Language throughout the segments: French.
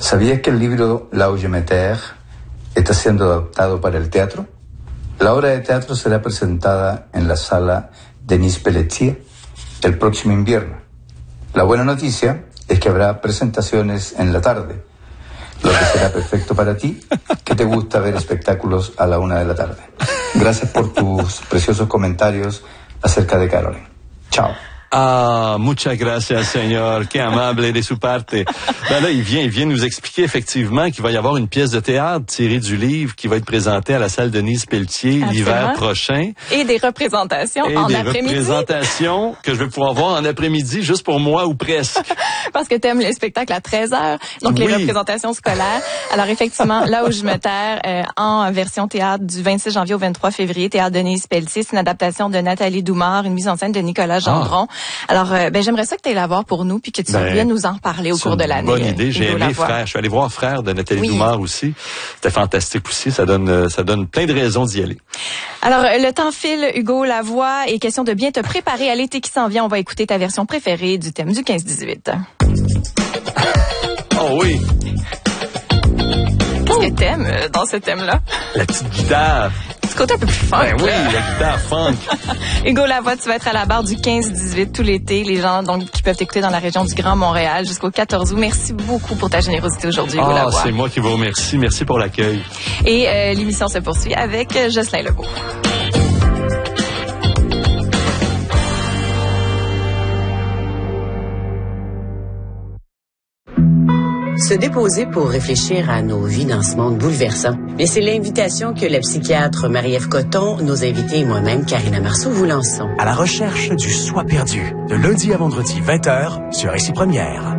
¿Sabías que el libro La Huyemeter está siendo adaptado para el teatro? La obra de teatro será presentada en la sala Denis Pelletier el próximo invierno. La buena noticia es que habrá presentaciones en la tarde, lo que será perfecto para ti, que te gusta ver espectáculos a la 1 de la tarde. Gracias por tus preciosos comentarios acerca de Caroline. Chao. Ah, muchas gracias, señor. Qué amable de su parte. Ben là, il vient nous expliquer effectivement qu'il va y avoir une pièce de théâtre tirée du livre qui va être présentée à la salle Denise Pelletier l'hiver prochain. Et des représentations en après-midi. Des représentations que je vais pouvoir voir en après-midi juste pour moi ou presque. Parce que t'aimes les spectacles à 13h, donc les représentations scolaires. Alors effectivement, Là où je me terre, en version théâtre du 26 janvier au 23 février, Théâtre Denise Pelletier, c'est une adaptation de Nathalie Doumard, une mise en scène de Nicolas Gendron. Alors, j'aimerais ça que tu ailles la voir pour nous puis que tu viennes nous en reparler au cours de l'année. Bonne idée. J'ai aimé Frère. Je suis allé voir Frère de Nathalie Doumard aussi. C'était fantastique aussi. Ça donne plein de raisons d'y aller. Alors, le temps file, Hugo Lavoie, et question de bien te préparer à l'été qui s'en vient. On va écouter ta version préférée du thème du 15-18. Oh oui! Qu'est-ce que t'aimes dans ce thème-là? La petite guitare. Ce côté un peu plus funk. Ben oui, la guitare funk. Hugo Lavoie, tu vas être à la barre du 15-18 tout l'été. Les gens donc qui peuvent t'écouter dans la région du Grand Montréal jusqu'au 14 août. Merci beaucoup pour ta générosité aujourd'hui, Hugo Lavoie. C'est moi qui vous remercie. Merci pour l'accueil. Et l'émission se poursuit avec Jocelyn Lebeau. Se déposer pour réfléchir à nos vies dans ce monde bouleversant. Mais c'est l'invitation que la psychiatre Marie-Ève Coton, nos invités et moi-même, Karina Marceau, vous lançons. À la recherche du soi perdu, de lundi à vendredi, 20h, sur Récit Première.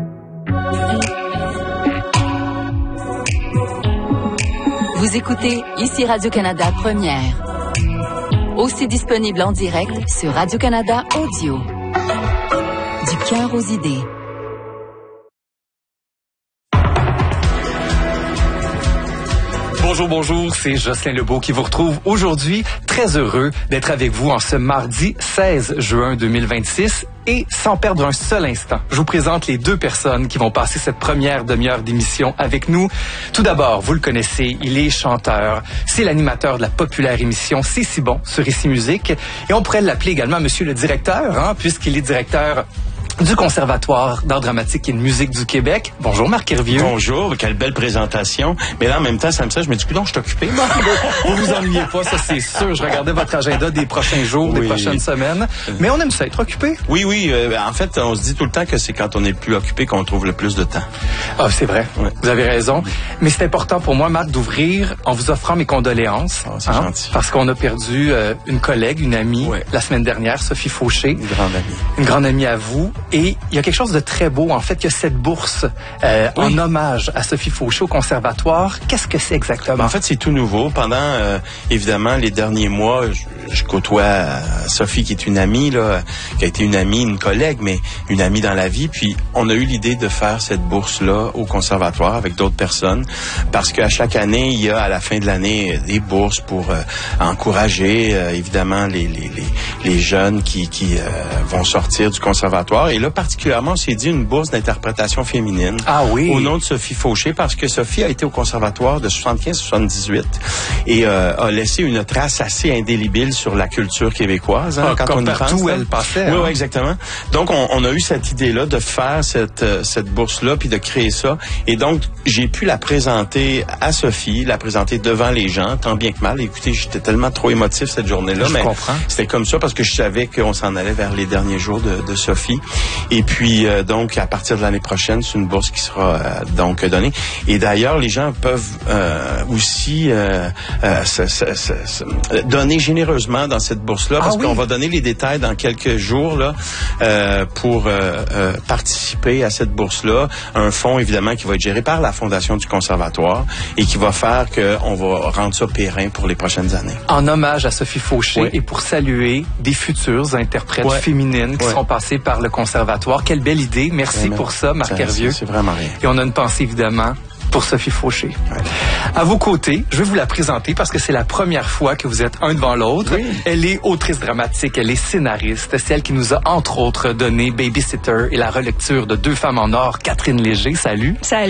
Vous écoutez ici Radio-Canada Première. Aussi disponible en direct sur Radio-Canada Audio. Du cœur aux idées. Bonjour, c'est Jocelyn Lebeau qui vous retrouve aujourd'hui. Très heureux d'être avec vous en ce mardi 16 juin 2026 et sans perdre un seul instant, je vous présente les deux personnes qui vont passer cette première demi-heure d'émission avec nous. Tout d'abord, vous le connaissez, il est chanteur, c'est l'animateur de la populaire émission C'est si bon sur Ici Musique et on pourrait l'appeler également Monsieur le directeur, puisqu'il est directeur du Conservatoire d'art dramatique et de musique du Québec. Bonjour Marc Hervieux. Bonjour, quelle belle présentation. Mais là, en même temps, ça me dit, je suis occupé. Vous vous ennuyez pas, ça c'est sûr. Je regardais votre agenda des prochains jours, des prochaines semaines. Mais on aime ça, être occupé. Oui. En fait, on se dit tout le temps que c'est quand on est le plus occupé qu'on trouve le plus de temps. Ah, c'est vrai. Ouais. Vous avez raison. Mais c'est important pour moi, Marc, d'ouvrir en vous offrant mes condoléances. Oh, c'est gentil. Parce qu'on a perdu une collègue, une amie, la semaine dernière, Sophie Fauché. Une grande amie. Une grande amie à vous. Et il y a quelque chose de très beau, en fait, il y a cette bourse en hommage à Sophie Fauché au Conservatoire. Qu'est-ce que c'est exactement? En fait, c'est tout nouveau. Pendant, évidemment, les derniers mois, je côtoie Sophie, qui est une amie, là, qui a été une amie, une collègue, mais une amie dans la vie. Puis, on a eu l'idée de faire cette bourse-là au Conservatoire avec d'autres personnes, parce qu'à chaque année, il y a, à la fin de l'année, des bourses pour encourager, évidemment, les jeunes qui vont sortir du Conservatoire. Et là, particulièrement, on s'est dit une bourse d'interprétation féminine. Ah oui. Au nom de Sophie Fauché, parce que Sophie a été au Conservatoire de 75-78 et a laissé une trace assez indélébile sur la culture québécoise. Quand on partout elle passait. Oui, exactement. Donc, on a eu cette idée-là de faire cette bourse-là, puis de créer ça. Et donc, j'ai pu la présenter à Sophie, la présenter devant les gens, tant bien que mal. Écoutez, j'étais tellement trop émotif cette journée-là, mais c'était comme ça parce que je savais qu'on s'en allait vers les derniers jours de Sophie. Et puis, donc, à partir de l'année prochaine, c'est une bourse qui sera donc donnée. Et d'ailleurs, les gens peuvent aussi donner généreusement dans cette bourse-là, parce qu'on va donner les détails dans quelques jours là pour participer à cette bourse-là. Un fonds, évidemment, qui va être géré par la Fondation du Conservatoire et qui va faire qu'on va rendre ça périn pour les prochaines années. En hommage à Sophie Fauché et pour saluer des futures interprètes féminines qui seront passées par le Conservatoire. Quelle belle idée. Merci pour ça, Marc Hervieux. C'est vraiment rien. Et on a une pensée, évidemment, pour Sophie Fauché. Ouais. À vos côtés, je vais vous la présenter parce que c'est la première fois que vous êtes un devant l'autre. Oui. Elle est autrice dramatique, elle est scénariste. C'est elle qui nous a, entre autres, donné Babysitter et la relecture de Deux femmes en or, Catherine Léger. Salut. Salut.